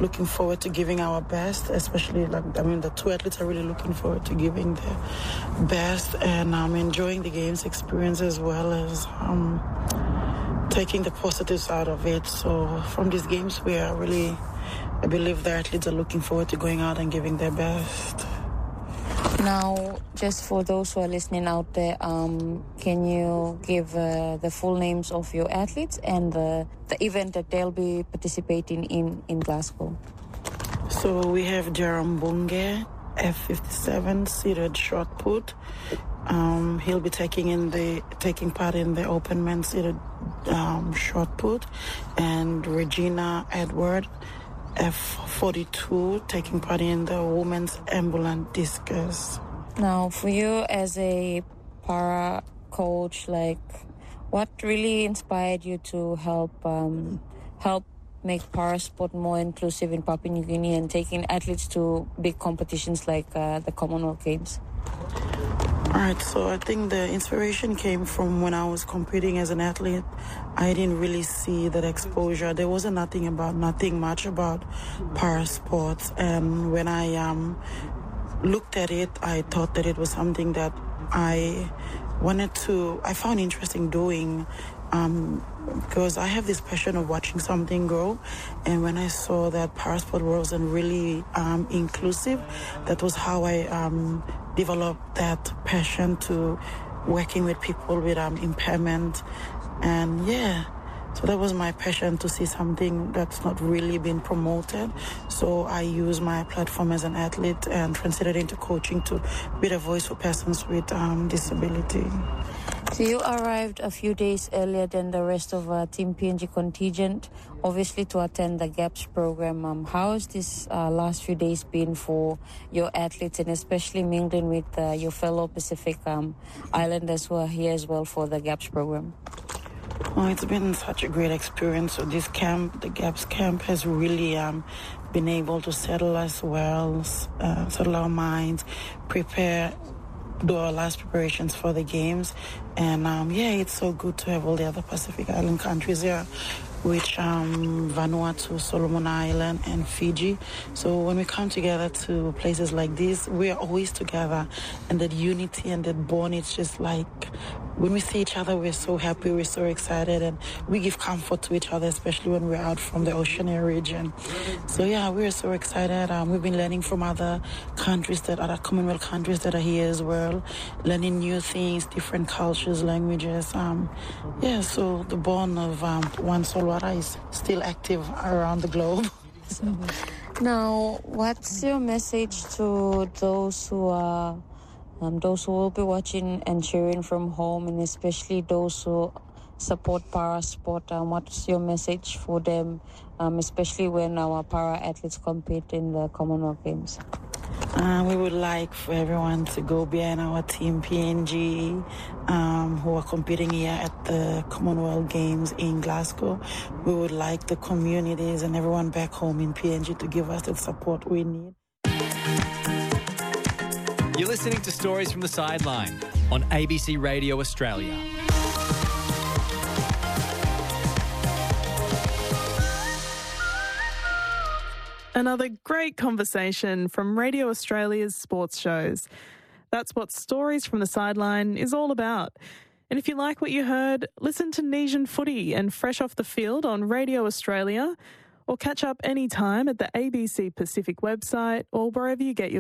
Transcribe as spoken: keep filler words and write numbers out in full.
looking forward to giving our best, especially, like, I mean, the two athletes are really looking forward to giving their best, and I'm um, enjoying the games experience as well as um, taking the positives out of it. So from these games, we are really, I believe the athletes are looking forward to going out and giving their best. Now, just for those who are listening out there, um, can you give uh, the full names of your athletes and the, the event that they'll be participating in in Glasgow? So we have Jerome Bunge, F fifty-seven seated shot put. Um, he'll be taking in the taking part in the open men's seated um, shot put, and Regina Edward, F forty-two, taking part in the women's ambulant discus. Now, for you as a para coach, like, what really inspired you to help um, help make para sport more inclusive in Papua New Guinea and taking athletes to big competitions like uh, the Commonwealth Games? All right, so I think the inspiration came from when I was competing as an athlete. I didn't really see that exposure. There wasn't nothing about, nothing much about para sports. And when I um, looked at it, I thought that it was something that I wanted to, I found interesting doing. Um, because I have this passion of watching something grow, and when I saw that parasport wasn't really um, inclusive, that was how I um, developed that passion to working with people with um, impairment. And yeah, so that was my passion, to see something that's not really been promoted. So I use my platform as an athlete and translated into coaching to be a voice for persons with um, disability. So you arrived a few days earlier than the rest of uh, Team P N G contingent, obviously to attend the GAPS program. Um, how has this uh, last few days been for your athletes, and especially mingling with uh, your fellow Pacific um, Islanders who are here as well for the GAPS program? Oh, it's been such a great experience. So this camp, the GAPS camp, has really um, been able to settle us well, uh, settle our minds, prepare, do our last preparations for the games. And um, yeah, it's so good to have all the other Pacific Island countries here, which um, Vanuatu, Solomon Island, and Fiji. So when we come together to places like this, we are always together, and that unity and that bond, it's just like, when we see each other, we're so happy, we're so excited, and we give comfort to each other, especially when we're out from the Oceania region. So yeah, we're so excited. Um, we've been learning from other countries, that other Commonwealth countries that are here as well, learning new things, different cultures, languages. Um, yeah, so the bond of um, One Solwara is still active around the globe. Now, what's your message to those who are Um, those who will be watching and cheering from home, and especially those who support para sport? Um, what's your message for them, um, especially when our para athletes compete in the Commonwealth Games? Uh, we would like for everyone to go behind our team P N G, um, who are competing here at the Commonwealth Games in Glasgow. We would like the communities and everyone back home in P N G to give us the support we need. You're listening to Stories from the Sideline on A B C Radio Australia. Another great conversation from Radio Australia's sports shows. That's what Stories from the Sideline is all about. And if you like what you heard, listen to Nesian Footy and Fresh Off the Field on Radio Australia, or catch up anytime at the A B C Pacific website or wherever you get your